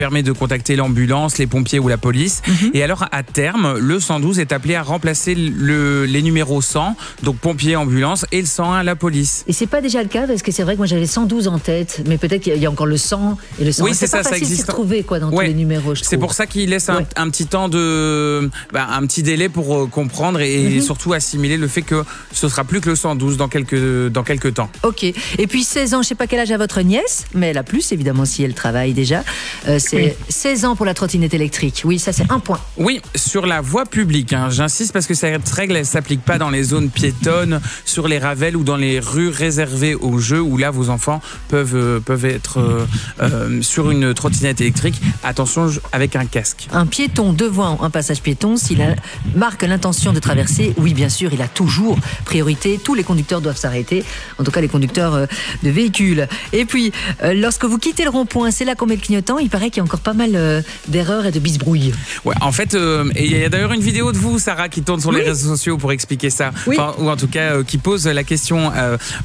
permet de contacter l'ambulance, les pompiers ou la police. Et alors, à terme, le 112 est appelé à remplacer les numéros 100, donc pompiers, ambulance, et le 101, la police. Et c'est pas déjà le cas, parce que c'est vrai que moi j'avais 10012 en tête, mais peut-être qu'il y a encore le 100 et le 101. Oui, c'est ça, pas facile de s'y retrouver dans tous les numéros, je trouve. C'est pour ça qu'il laisse un petit temps un petit délai pour comprendre et surtout assimiler le fait que ce sera plus que le 112 dans quelques temps. Ok. Et puis 16 ans, je sais pas quel âge a votre nièce, mais elle a plus évidemment si elle travaille déjà. C'est 16 ans pour la trottinette électrique. Oui, ça c'est un point. Oui, sur la voie publique. J'insiste parce que cette règle, elle s'applique pas dans les zones piétonnes, sur les ravelles ou dans les rues réservées aux jeux où là vos enfants peuvent être sur une trottinette électrique. Attention, avec un casque. Un piéton devant un passage piéton, s'il marque l'intention de traverser, oui bien sûr, il a toujours priorité. Tous les conducteurs doivent s'arrêter, en tout cas les conducteurs de véhicules. Et puis, lorsque vous quittez le rond-point, c'est là qu'on met le clignotant. Il paraît qu'il y a encore pas mal d'erreurs et de bisbrouilles. Ouais, en fait, et il y a d'ailleurs une vidéo de vous, Sarah, qui tourne sur les réseaux sociaux pour expliquer ça. Oui. Ou en tout cas, qui pose la question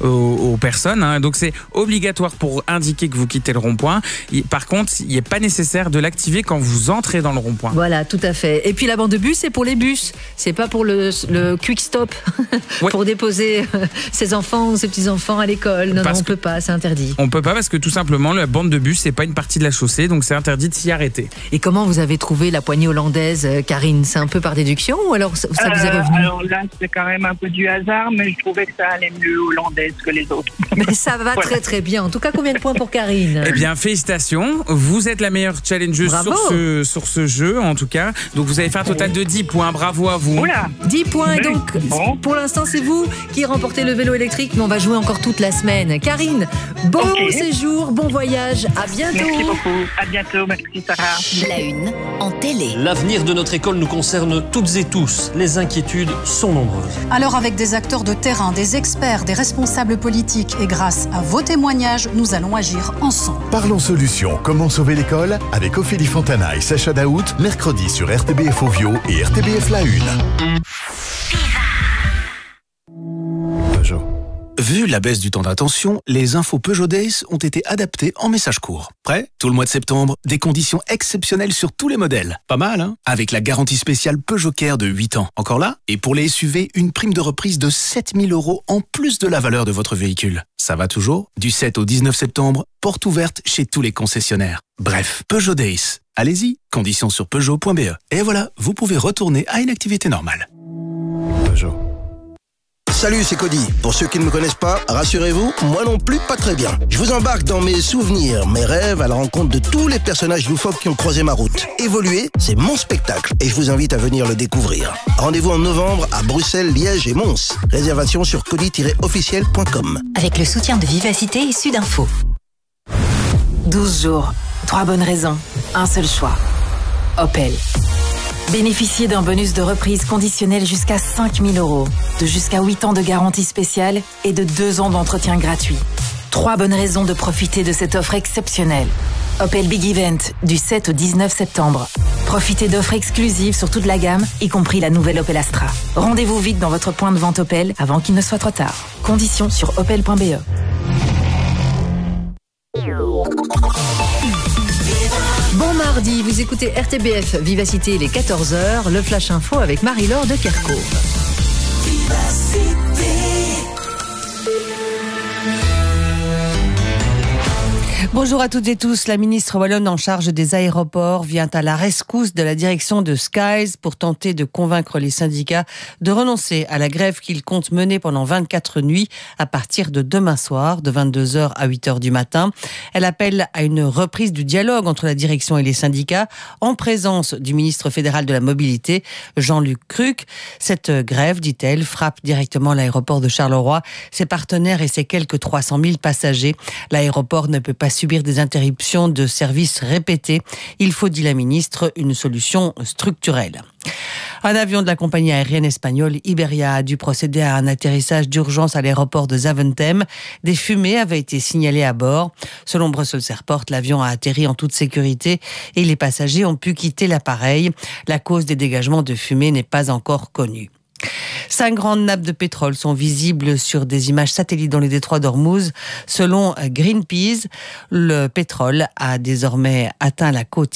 aux personnes. Donc c'est obligatoire pour indiquer que vous quittez le rond-point. Par contre, il n'est pas nécessaire de l'activer quand vous entrez dans le rond-point. Voilà, tout à fait. Et puis la bande de bus, c'est pour les bus. C'est pas pour le quick stop pour déposer ses enfants ou ses petits-enfants à l'école. Non, on peut pas, c'est interdit. On peut pas parce que tout simplement, la bande de bus, c'est pas une partie de la chaussée, donc c'est interdit de s'y arrêter. Et comment vous avez trouvé la poignée hollandaise, Karine? C'est un peu par déduction ou alors ça vous est revenu? Alors là, c'est quand même un peu du hasard, mais je trouvais que ça allait mieux hollandaise que les autres. Mais ça va très très bien. En tout cas, combien de points pour Karine? Eh bien, félicitations. Vous êtes la meilleure challengeuse sur ce jeu, en tout cas. Donc, vous avez fait un total de 10 points. Bravo à vous. Oula. 10 points. Et donc, pour l'instant, c'est vous qui remportez le vélo électrique, mais on va jouer encore toute la semaine. Karine, bon séjour, bon voyage. À bientôt. Merci beaucoup. À bientôt. Merci, Sarah. La une en télé. L'avenir de notre école nous concerne toutes et tous. Les inquiétudes sont nombreuses. Alors avec des acteurs de terrain, des experts, des responsables politiques et grâce à vos témoignages, nous allons agir ensemble. Parlons solutions. Comment sauver l'école avec Ophélie Fontana et Sacha Daout, mercredi sur RTBF Ovio et RTBF La Une. Peugeot. Vu la baisse du temps d'attention, les infos Peugeot Days ont été adaptées en message court. Prêt? Tout le mois de septembre, des conditions exceptionnelles sur tous les modèles. Pas mal, hein? Avec la garantie spéciale Peugeot Care de 8 ans. Encore là? Et pour les SUV, une prime de reprise de 7 000 € en plus de la valeur de votre véhicule. Ça va toujours? Du 7 au 19 septembre, porte ouverte chez tous les concessionnaires. Bref, Peugeot Days. Allez-y, conditions sur Peugeot.be. Et voilà, vous pouvez retourner à une activité normale. Peugeot. Salut, c'est Cody. Pour ceux qui ne me connaissent pas, rassurez-vous, moi non plus pas très bien. Je vous embarque dans mes souvenirs, mes rêves, à la rencontre de tous les personnages loufoques qui ont croisé ma route. Évoluer, c'est mon spectacle et je vous invite à venir le découvrir. Rendez-vous en novembre à Bruxelles, Liège et Mons. Réservation sur cody-officiel.com. Avec le soutien de Vivacité et Sudinfo. 12 jours, 3 bonnes raisons, un seul choix. Opel. Bénéficiez d'un bonus de reprise conditionnel jusqu'à 5 000 €, de jusqu'à 8 ans de garantie spéciale et de 2 ans d'entretien gratuit. 3 bonnes raisons de profiter de cette offre exceptionnelle. Opel Big Event, du 7 au 19 septembre. Profitez d'offres exclusives sur toute la gamme, y compris la nouvelle Opel Astra. Rendez-vous vite dans votre point de vente Opel avant qu'il ne soit trop tard. Conditions sur opel.be. Bon mardi, vous écoutez RTBF Vivacité, il est 14h, le Flash Info avec Marie-Laure de Kerkhove. Bonjour à toutes et tous. La ministre wallonne en charge des aéroports vient à la rescousse de la direction de Skies pour tenter de convaincre les syndicats de renoncer à la grève qu'ils comptent mener pendant 24 nuits à partir de demain soir, de 22h à 8h du matin. Elle appelle à une reprise du dialogue entre la direction et les syndicats en présence du ministre fédéral de la Mobilité, Jean-Luc Cruc. Cette grève, dit-elle, frappe directement l'aéroport de Charleroi, ses partenaires et ses quelques 300 000 passagers. L'aéroport ne peut pas subir des interruptions de services répétées. Il faut, dit la ministre, une solution structurelle. Un avion de la compagnie aérienne espagnole Iberia a dû procéder à un atterrissage d'urgence à l'aéroport de Zaventem. Des fumées avaient été signalées à bord. Selon Brussels Airport, l'avion a atterri en toute sécurité et les passagers ont pu quitter l'appareil. La cause des dégagements de fumée n'est pas encore connue. 5 grandes nappes de pétrole sont visibles sur des images satellites dans le détroit d'Ormuz. Selon Greenpeace, le pétrole a désormais atteint la côte